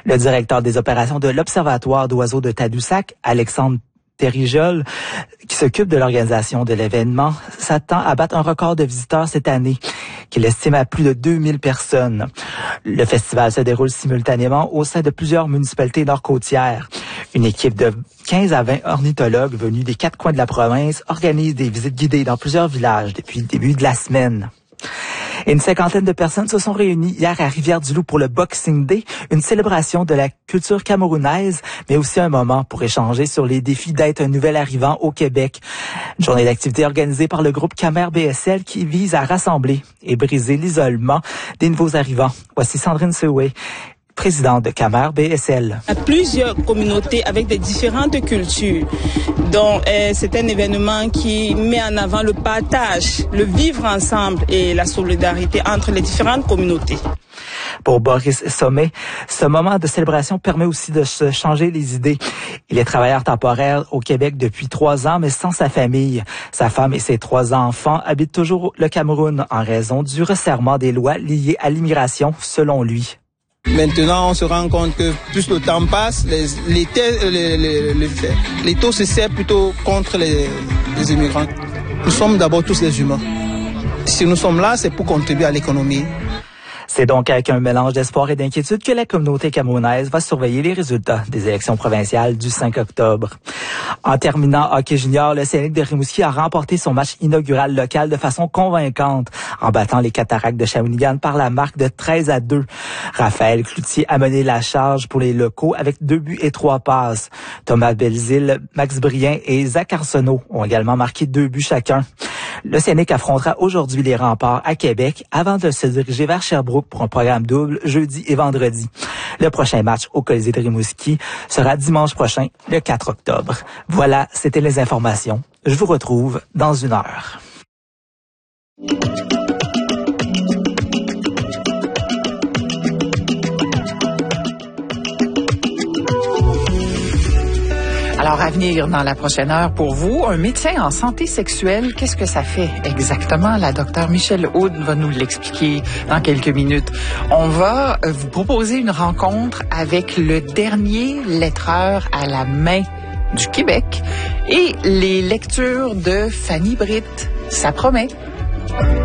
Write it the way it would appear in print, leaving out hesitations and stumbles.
Le directeur des opérations de l'Observatoire d'oiseaux de Tadoussac, Alexandre Terrijol, qui s'occupe de l'organisation de l'événement, s'attend à battre un record de visiteurs cette année, qu'il estime à plus de 2000 personnes. Le festival se déroule simultanément au sein de plusieurs municipalités nord-côtières. Une équipe de 15 à 20 ornithologues venus des 4 coins de la province organise des visites guidées dans plusieurs villages depuis le début de la semaine. Et une cinquantaine de personnes se sont réunies hier à Rivière-du-Loup pour le Boxing Day, une célébration de la culture camerounaise, mais aussi un moment pour échanger sur les défis d'être un nouvel arrivant au Québec. Une journée d'activité organisée par le groupe Camer BSL qui vise à rassembler et briser l'isolement des nouveaux arrivants. Voici Sandrine Seway, présidente de Camer BSL. Il y a plusieurs communautés avec des différentes cultures. Donc, c'est un événement qui met en avant le partage, le vivre ensemble et la solidarité entre les différentes communautés. Pour Boris Sommet, ce moment de célébration permet aussi de se changer les idées. Il est travailleur temporaire au Québec depuis 3 ans, mais sans sa famille. Sa femme et ses 3 enfants habitent toujours le Cameroun en raison du resserrement des lois liées à l'immigration, selon lui. Maintenant, on se rend compte que plus le temps passe, les taux se serrent plutôt contre les immigrants. Nous sommes d'abord tous des humains. Si nous sommes là, c'est pour contribuer à l'économie. C'est donc avec un mélange d'espoir et d'inquiétude que la communauté camerounaise va surveiller les résultats des élections provinciales du 5 octobre. En terminant hockey junior, le Scénic de Rimouski a remporté son match inaugural local de façon convaincante en battant les Cataractes de Shawinigan par la marque de 13-2. Raphaël Cloutier a mené la charge pour les locaux avec 2 buts et 3 passes. Thomas Belzile, Max Brien et Zach Arsenault ont également marqué 2 buts chacun. Le Scénic affrontera aujourd'hui les Remparts à Québec avant de se diriger vers Sherbrooke pour un programme double jeudi et vendredi. Le prochain match au Colisée de Rimouski sera dimanche prochain, le 4 octobre. Voilà, c'était les informations. Je vous retrouve dans 1 heure. Alors, à venir dans la prochaine heure pour vous, un médecin en santé sexuelle, qu'est-ce que ça fait exactement? La docteure Michèle Houde va nous l'expliquer dans quelques minutes. On va vous proposer une rencontre avec le dernier lettreur à la main du Québec et les lectures de Fanny Britt. Ça promet.